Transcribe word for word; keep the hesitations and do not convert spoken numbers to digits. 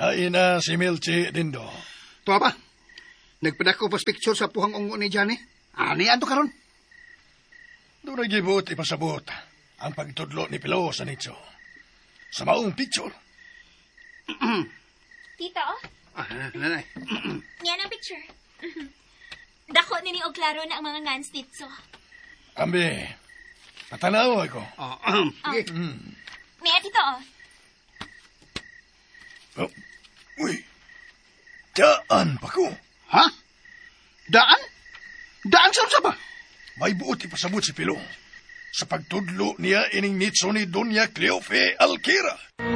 Hain na si Milchi Dindo. Tuwa pa, nagpadako pas picture sa puhang ungo ni Johnny. Ani ato karon? Doon nagibot ipasabot ang pagtudlo ni Pilo sa Nitso. Sa maong picture. Tito, Ah, nanay. yan ang picture. Dako nini og klaro na ang mga ngans dito. Ambi, patanaw ako. Ah, ahem. Sige. Hmm. May tito, oh. Oh, uy, daan pa ko. Ha? Daan? Daan sa ba? May buot ipasabot si Pilo sa pagtudlo niya ining Nitso ni Doña Cleofe Alquera.